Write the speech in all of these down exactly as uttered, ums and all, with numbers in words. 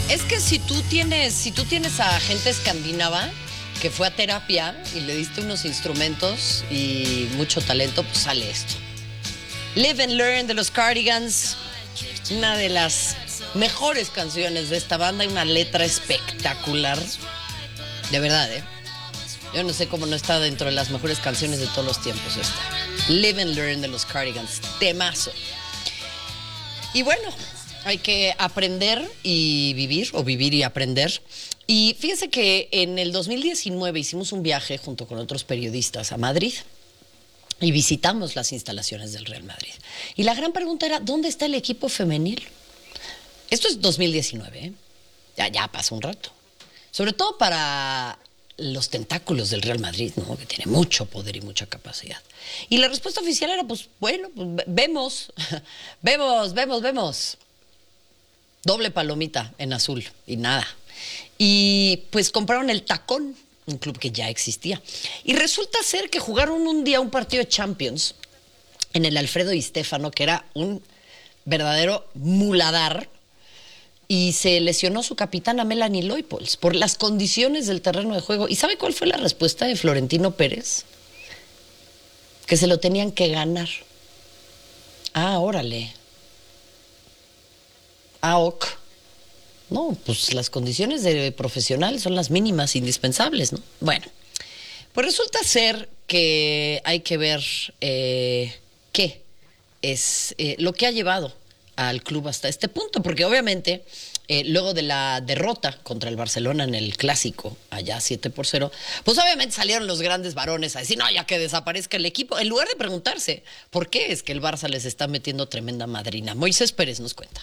Es que si tú tienes, si tú tienes a gente escandinava que fue a terapia y le diste unos instrumentos y mucho talento, pues sale esto. Live and Learn de los Cardigans, una de las mejores canciones de esta banda y una letra espectacular. De verdad, ¿eh? Yo no sé cómo no está dentro de las mejores canciones de todos los tiempos esta. Live and Learn de los Cardigans, temazo. Y bueno, hay que aprender y vivir, o vivir y aprender. Y fíjense que en el dos mil diecinueve hicimos un viaje junto con otros periodistas a Madrid y visitamos las instalaciones del Real Madrid. Y la gran pregunta era, ¿dónde está el equipo femenil? Esto es dos mil diecinueve, ¿eh? Ya, ya pasó un rato. Sobre todo para los tentáculos del Real Madrid, ¿no? Que tiene mucho poder y mucha capacidad. Y la respuesta oficial era, pues, bueno, pues, vemos, vemos, vemos, vemos. Doble palomita en azul y nada. Y pues compraron el Tacón, un club que ya existía. Y resulta ser que jugaron un día un partido de Champions en el Alfredo Di Stéfano, que era un verdadero muladar, y se lesionó su capitana Melanie Leupolz por las condiciones del terreno de juego. ¿Y sabe cuál fue la respuesta de Florentino Pérez? Que se lo tenían que ganar. Ah, órale. Ah, ok. No, pues las condiciones de profesional son las mínimas indispensables, ¿no? Bueno, pues resulta ser que hay que ver eh, qué es eh, lo que ha llevado al club hasta este punto, porque obviamente eh, luego de la derrota contra el Barcelona en el Clásico, allá siete por cero, pues obviamente salieron los grandes varones a decir, no, ya que desaparezca el equipo, en lugar de preguntarse por qué es que el Barça les está metiendo tremenda madrina. Moisés Pérez nos cuenta.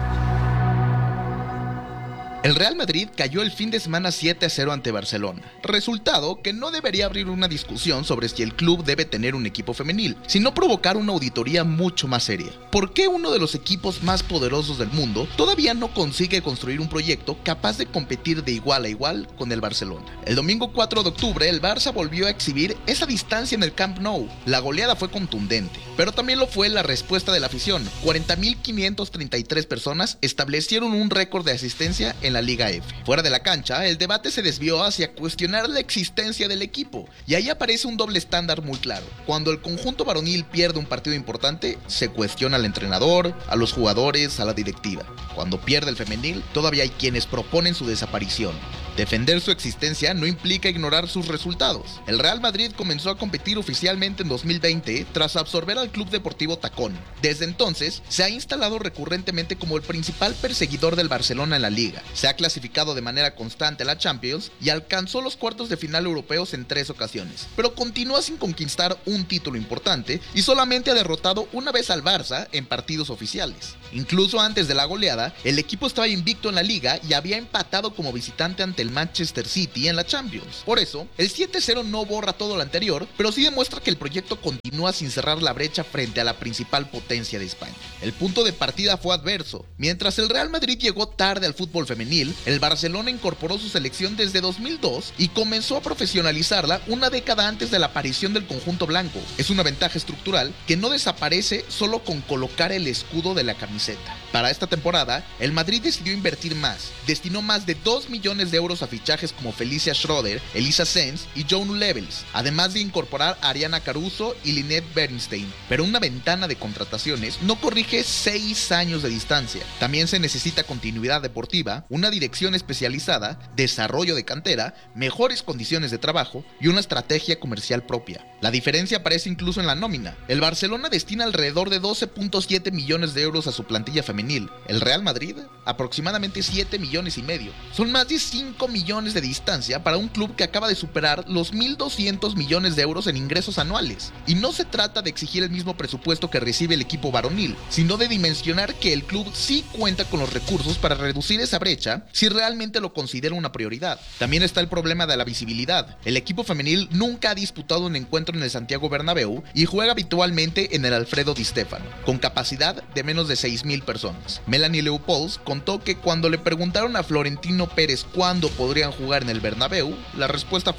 El Real Madrid cayó el fin de semana siete a cero ante Barcelona, resultado que no debería abrir una discusión sobre si el club debe tener un equipo femenil, sino provocar una auditoría mucho más seria. ¿Por qué uno de los equipos más poderosos del mundo todavía no consigue construir un proyecto capaz de competir de igual a igual con el Barcelona? El domingo cuatro de octubre el Barça volvió a exhibir esa distancia en el Camp Nou. La goleada fue contundente, pero también lo fue la respuesta de la afición. cuarenta mil quinientas treinta y tres personas establecieron un récord de asistencia en la Liga F. Fuera de la cancha, el debate se desvió hacia cuestionar la existencia del equipo, y ahí aparece un doble estándar muy claro. Cuando el conjunto varonil pierde un partido importante, se cuestiona al entrenador, a los jugadores, a la directiva. Cuando pierde el femenil, todavía hay quienes proponen su desaparición. Defender su existencia no implica ignorar sus resultados. El Real Madrid comenzó a competir oficialmente en dos mil veinte tras absorber al Club Deportivo Tacón. Desde entonces, se ha instalado recurrentemente como el principal perseguidor del Barcelona en la liga. Se ha clasificado de manera constante a la Champions y alcanzó los cuartos de final europeos en tres ocasiones, pero continúa sin conquistar un título importante y solamente ha derrotado una vez al Barça en partidos oficiales. Incluso antes de la goleada, el equipo estaba invicto en la liga y había empatado como visitante ante el Manchester City en la Champions. Por eso, el siete cero no borra todo lo anterior, pero sí demuestra que el proyecto continúa sin cerrar la brecha frente a la principal potencia de España. El punto de partida fue adverso. Mientras el Real Madrid llegó tarde al fútbol femenil, el Barcelona incorporó su selección desde dos mil dos y comenzó a profesionalizarla una década antes de la aparición del conjunto blanco. Es una ventaja estructural que no desaparece solo con colocar el escudo de la camiseta. Para esta temporada, el Madrid decidió invertir más. Destinó más de dos millones de euros a fichajes como Felicia Schroeder, Elisa Sens y Joan Levels, además de incorporar a Ariana Caruso y Lynette Bernstein. Pero una ventana de contrataciones no corrige seis años de distancia. También se necesita continuidad deportiva, una dirección especializada, desarrollo de cantera, mejores condiciones de trabajo y una estrategia comercial propia. La diferencia aparece incluso en la nómina. El Barcelona destina alrededor de doce punto siete millones de euros a su plantilla femenil. El Real Madrid, aproximadamente siete millones y medio. Son más de cinco millones de distancia para un club que acaba de superar los mil doscientos millones de euros en ingresos anuales. Y no se trata de exigir el mismo presupuesto que recibe el equipo varonil, sino de dimensionar que el club sí cuenta con los recursos para reducir esa brecha si realmente lo considera una prioridad. También está el problema de la visibilidad. El equipo femenil nunca ha disputado un encuentro en el Santiago Bernabéu y juega habitualmente en el Alfredo Di Stéfano, con capacidad de menos de seis mil personas. Melanie Leupolz contó que cuando le preguntaron a Florentino Pérez cuándo podrían jugar en el Bernabéu, la respuesta fue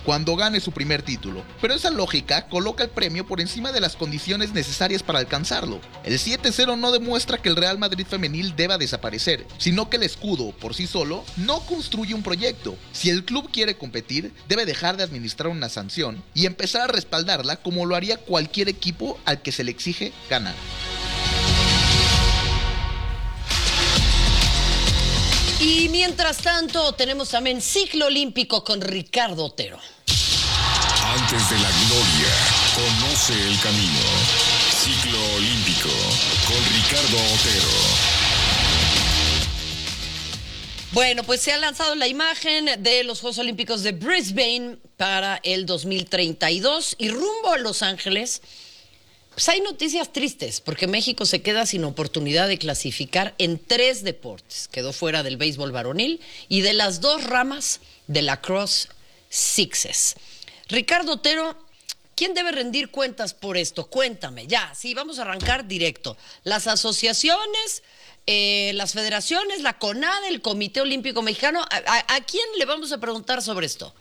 cuando gane su primer título. Pero esa lógica coloca el premio por encima de las condiciones necesarias para alcanzarlo. El siete cero no demuestra que el Real Madrid femenil deba desaparecer, sino que el escudo, por sí solo, no construye un proyecto. Si el club quiere competir, debe dejar de administrar una sanción y empezar a respaldarla como lo haría cualquier equipo al que se le exige ganar. Y mientras tanto, tenemos también ciclo olímpico con Ricardo Otero. Antes de la gloria, conoce el camino. Ciclo olímpico con Ricardo Otero. Bueno, pues se ha lanzado la imagen de los Juegos Olímpicos de Brisbane para el dos mil treinta y dos y rumbo a Los Ángeles. Pues hay noticias tristes, porque México se queda sin oportunidad de clasificar en tres deportes. Quedó fuera del béisbol varonil y de las dos ramas de la Cross Sixes. Ricardo Otero, ¿quién debe rendir cuentas por esto? Cuéntame, ya, sí, vamos a arrancar directo. Las asociaciones, eh, las federaciones, la CONADE, el Comité Olímpico Mexicano, ¿a, a, a quién le vamos a preguntar sobre esto?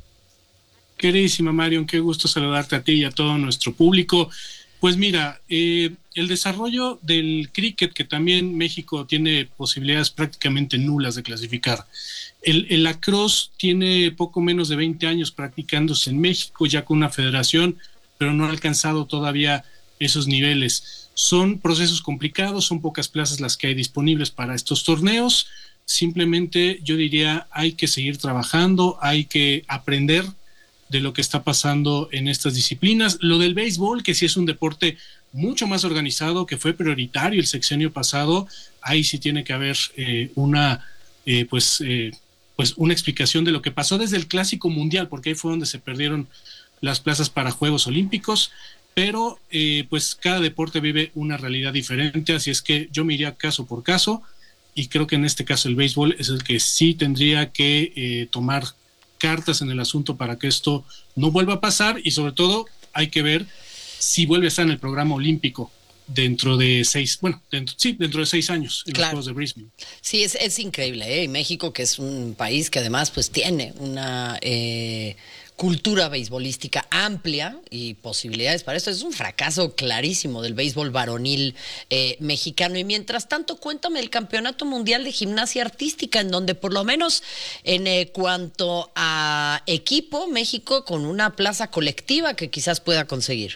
Queridísima Marion, qué gusto saludarte a ti y a todo nuestro público. Pues mira, eh, el desarrollo del cricket, que también México tiene posibilidades prácticamente nulas de clasificar. El, el lacrosse tiene poco menos de veinte años practicándose en México, ya con una federación, pero no ha alcanzado todavía esos niveles. Son procesos complicados, son pocas plazas las que hay disponibles para estos torneos. Simplemente yo diría, hay que seguir trabajando, hay que aprender de lo que está pasando en estas disciplinas. Lo del béisbol, que sí es un deporte mucho más organizado, que fue prioritario el sexenio pasado, ahí sí tiene que haber eh, una eh, pues, eh, pues una explicación de lo que pasó desde el Clásico Mundial, porque ahí fue donde se perdieron las plazas para Juegos Olímpicos, pero eh, pues cada deporte vive una realidad diferente, así es que yo me iría caso por caso, y creo que en este caso el béisbol es el que sí tendría que eh, tomar cartas en el asunto para que esto no vuelva a pasar, y sobre todo hay que ver si vuelve a estar en el programa olímpico dentro de seis, bueno, dentro, sí, dentro de seis años en claro. Los Juegos de Brisbane. Sí, es, es increíble, ¿eh? Y México, que es un país que además pues tiene una eh, cultura beisbolística amplia y posibilidades para esto. Es un fracaso clarísimo del béisbol varonil eh, mexicano. Y mientras tanto, cuéntame el Campeonato Mundial de Gimnasia Artística, en donde por lo menos en eh, cuanto a equipo, México con una plaza colectiva que quizás pueda conseguir.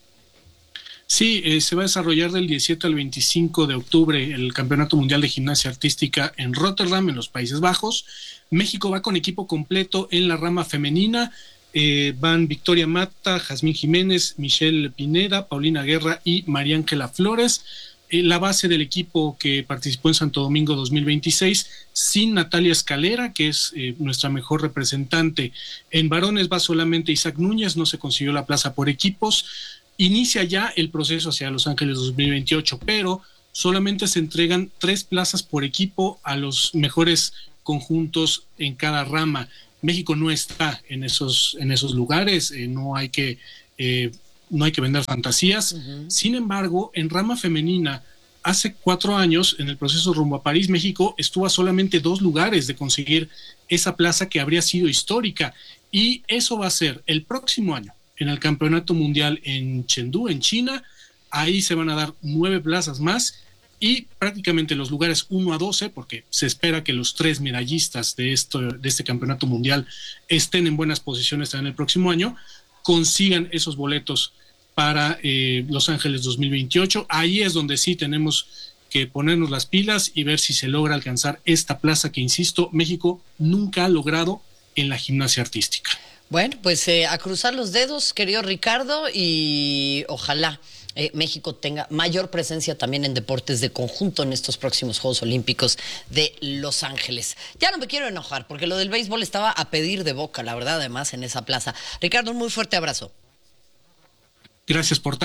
Sí, eh, se va a desarrollar del diecisiete al veinticinco de octubre el Campeonato Mundial de Gimnasia Artística en Rotterdam, en los Países Bajos. México va con equipo completo en la rama femenina. Eh, van Victoria Mata, Jazmín Jiménez, Michelle Pineda, Paulina Guerra y María Ángela Flores. Eh, la base del equipo que participó en Santo Domingo dos mil veintiséis, sin Natalia Escalera, que es eh, nuestra mejor representante. En varones va solamente Isaac Núñez, no se consiguió la plaza por equipos. Inicia ya el proceso hacia Los Ángeles dos mil veintiocho, pero solamente se entregan tres plazas por equipo a los mejores conjuntos en cada rama. México no está en esos, en esos lugares, eh, no hay que, eh, no hay que vender fantasías. Uh-huh. Sin embargo, en rama femenina, hace cuatro años, en el proceso rumbo a París, México estuvo a solamente dos lugares de conseguir esa plaza que habría sido histórica, y eso va a ser el próximo año. En el Campeonato Mundial en Chengdu, en China, ahí se van a dar nueve plazas más, y prácticamente los lugares uno a doce, porque se espera que los tres medallistas de, esto, de este Campeonato Mundial estén en buenas posiciones también el próximo año, consigan esos boletos para eh, Los Ángeles dos mil veintiocho. Ahí es donde sí tenemos que ponernos las pilas y ver si se logra alcanzar esta plaza que, insisto, México nunca ha logrado en la gimnasia artística. Bueno, pues eh, a cruzar los dedos, querido Ricardo, y ojalá eh, México tenga mayor presencia también en deportes de conjunto en estos próximos Juegos Olímpicos de Los Ángeles. Ya no me quiero enojar, porque lo del béisbol estaba a pedir de boca, la verdad, además, en esa plaza. Ricardo, un muy fuerte abrazo. Gracias por tanto.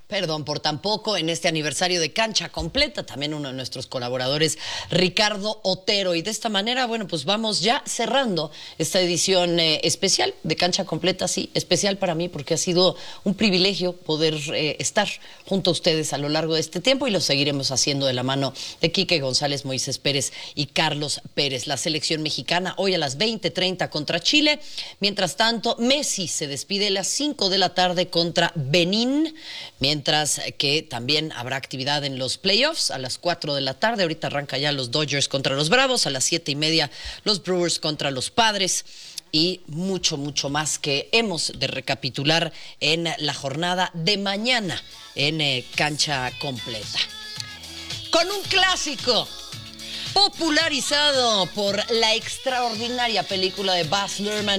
Perdón por tampoco, en este aniversario de Cancha Completa, también uno de nuestros colaboradores, Ricardo Otero. Y de esta manera, bueno, pues vamos ya cerrando esta edición eh, especial de Cancha Completa, sí, especial para mí porque ha sido un privilegio poder eh, estar junto a ustedes a lo largo de este tiempo y lo seguiremos haciendo de la mano de Quique González, Moisés Pérez y Carlos Pérez. La selección mexicana hoy a las veinte treinta contra Chile. Mientras tanto, Messi se despide a las cinco de la tarde contra Benín, mientras que también habrá actividad en los playoffs a las cuatro de la tarde. Ahorita arranca ya los Dodgers contra los Bravos, a las siete y media los Brewers contra los Padres y mucho, mucho más que hemos de recapitular en la jornada de mañana en eh, Cancha Completa. Con un clásico popularizado por la extraordinaria película de Baz Luhrmann,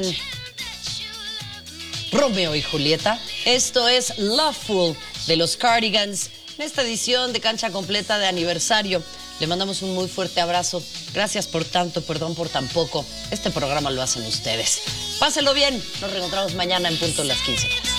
Romeo y Julieta. Esto es Loveful de los Cardigans en esta edición de Cancha Completa de aniversario. Le mandamos un muy fuerte abrazo. Gracias por tanto, perdón por tan poco. Este programa lo hacen ustedes. Pásenlo bien. Nos reencontramos mañana en punto de las quince horas.